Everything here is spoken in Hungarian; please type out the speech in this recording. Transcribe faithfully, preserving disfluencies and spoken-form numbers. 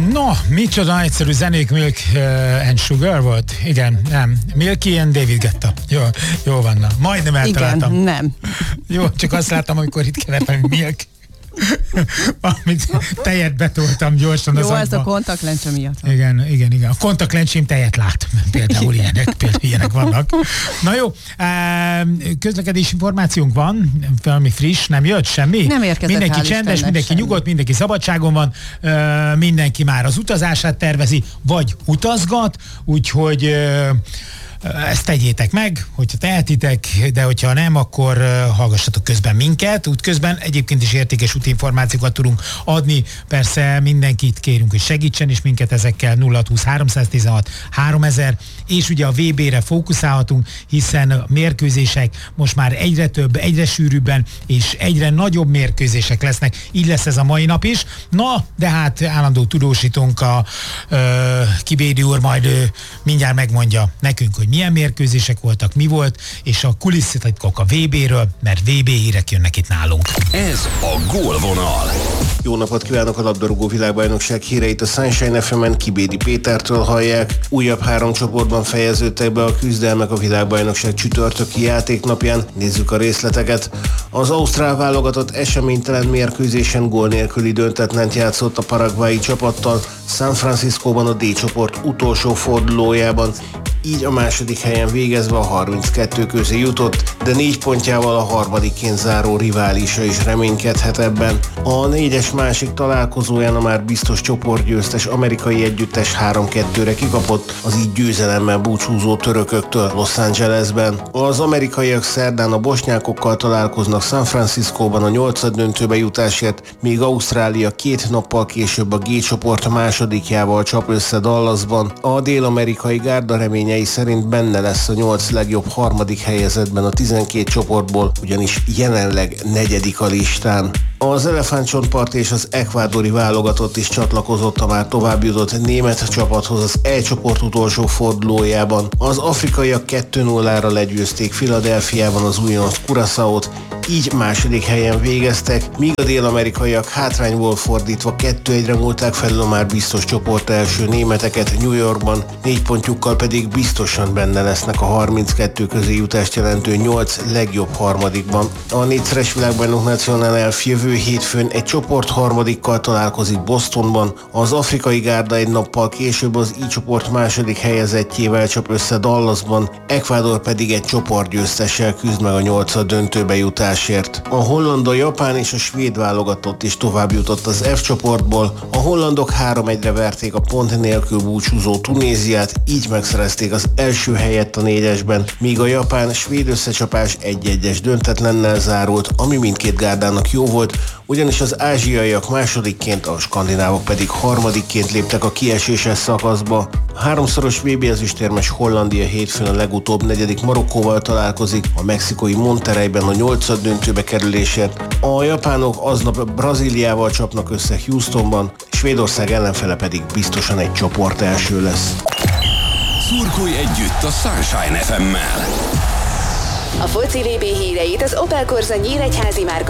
No, micsoda egyszerű zenék, Milk uh, and Sugar volt? Igen, nem. Milky and David Guetta. Jó, jó van, na. Majdnem eltaláltam. Igen, nem. Jó, csak azt láttam, amikor itt kevertem, Milk. Amit tejet betoltam gyorsan jó, az agyba. ez a kontaktlencse miatt. Igen, igen, igen. A kontaktlencsém tejet lát. Például ilyenek, például ilyenek vannak. Na jó, közlekedési információnk van, valami friss, nem jött semmi? Nem érkezett. Mindenki csendes, mindenki semmi. Nyugodt, mindenki szabadságon van, mindenki már az utazását tervezi, vagy utazgat, úgyhogy ezt tegyétek meg, hogyha tehetitek, de hogyha nem, akkor hallgassatok közben minket. Útközben egyébként is értékes útinformációkat tudunk adni. Persze mindenkit kérünk, hogy segítsen is minket ezekkel. Nulla húsz háromszáztizenhat háromezer, és ugye a vé bé-re fókuszálhatunk, hiszen a mérkőzések most már egyre több, egyre sűrűbben, és egyre nagyobb mérkőzések lesznek. Így lesz ez a mai nap is. Na, de hát állandó tudósítunk a ö, Kibédi úr, majd ő mindjárt megmondja nekünk, hogy milyen mérkőzések voltak, mi volt, és a kulisszatitkok a vé bé-ről, mert vé bé hírek jönnek itt nálunk. Ez a Gólvonal. Jó napot kívánok, a labdarúgó világbajnokság híreit a Sunshine ef em-en Kibédi Pétertől hallják. Újabb három csoportban fejeződtek be a küzdelmek a világbajnokság csütörtöki játéknapján. Nézzük a részleteket. Az ausztrál válogatott eseménytelen mérkőzésen gól nélküli döntetlent játszott a paraguayi csapattal San Franciscóban a D csoport utolsó fordulójában. Így a második helyen végezve a harminckettő közé jutott, de négy pontjával a harmadikként záró riválisa is reménykedhet ebben. A négyes másik találkozóján a már biztos csoportgyőztes amerikai együttes három kettőre kikapott az így győzelemmel búcsúzó törököktől Los Angelesben. Az amerikaiak szerdán a bosnyákokkal találkoznak San Franciscóban a nyolcaddöntőbe jutásért, míg Ausztrália két nappal később a G csoport másodikjával csap össze Dallasban. A dél-amerikai gárda reménye szerint benne lesz a nyolc legjobb harmadik helyezettben a tizenkét csoportból, ugyanis jelenleg negyedik a listán. Az elefántcsontpart és az ekvádori válogatott is csatlakozott a már továbbjutott német csapathoz az E csoport utolsó fordulójában. Az afrikaiak kettő nullára legyőzték Philadelphiában az újonc Curaçaót, így második helyen végeztek, míg a dél-amerikaiak hátrányból fordítva kettő egyre múlták felül a már biztos csoport első németeket New Yorkban, négy pontjukkal pedig biztosan benne lesznek a harminckettő közé jutást jelentő nyolc legjobb harmadikban. A négyszeres világbajnok Nacional Elf jövő hétfőn egy csoport harmadikkal találkozik Bostonban, az afrikai gárda egy nappal később az I csoport második helyezettjével csap össze Dallasban, Ecuador pedig egy csoportgyőztessel küzd meg a nyolcad döntőbe jutásért. A holland, a japán és a svéd válogatott is tovább jutott az F csoportból, a hollandok három egyre verték a pont nélkül búcsúzó Tunéziát, így megszerezték az első helyet a négyesben, míg a japán-svéd összecsapás egy egyes döntetlennel zárult, ami mindkét gárdának jó volt, ugyanis az ázsiaiak másodikként, a skandinávok pedig harmadikként léptek a kieséses szakaszba. A háromszoros vé bé ezüstérmes Hollandia hétfőn a legutóbb negyedik Marokkóval találkozik, a mexikói Monterreyben a nyolcad döntőbe kerülésért. A japánok aznap Brazíliával csapnak össze Houstonban, Svédország ellenfele pedig biztosan egy csoport első lesz. Szurkolj együtt a Sunshine ef em-mel! A foci vé bé híreit az Opel Corsa Nyíregyházi márka